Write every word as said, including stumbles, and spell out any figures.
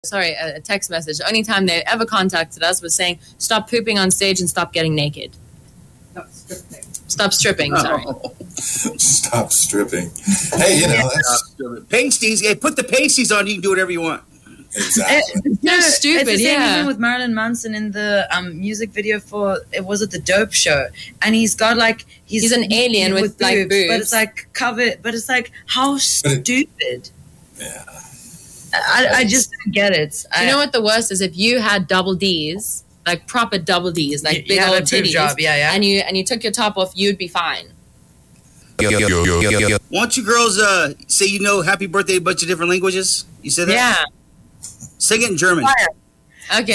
sorry, a, a text message. The only time they ever contacted us was saying, stop pooping on stage and stop getting naked. Stop stripping. Stop stripping, sorry. Oh. Stop stripping. Hey, you know, that's... Pasties. Hey, put the pasties on. You can do whatever you want. Exactly. It's so stupid, It's the same yeah. even with Marilyn Manson in the um, music video for, it was it the Dope Show, and he's got like he's, He's an alien with, like, boobs. but it's like covered, but it's like how stupid. Yeah. I, I just don't get it. Do you know what the worst is? If you had double D's, like proper double D's, like You- big you had old a boob titties, job, yeah, yeah. and you and you took your top off, you'd be fine. Why don't you girls uh, say you know happy birthday in a bunch of different languages? You said that? Yeah. Sing it in German. Okay.